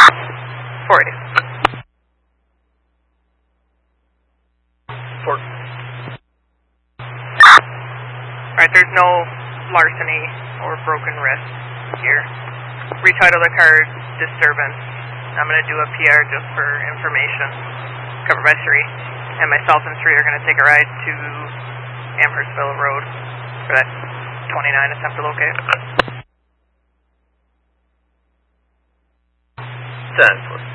480. Fort. Alright, there's no larceny or broken wrist here. Retitle the car disturbance. I'm going to do a PR just for information. Covered by 3. And myself and 3 are going to take a ride to Amherstville Road for that 29 attempt to locate. 10-4.